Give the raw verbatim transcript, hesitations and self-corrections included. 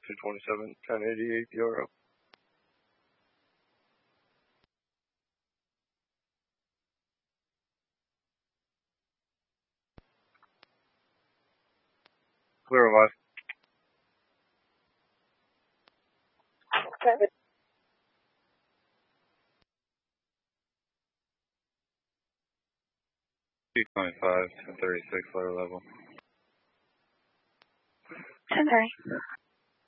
two twenty-seven, ten eighty-eight euro. Clear alive. Okay. two twenty-five, ten thirty-six, lower level. ten thirty.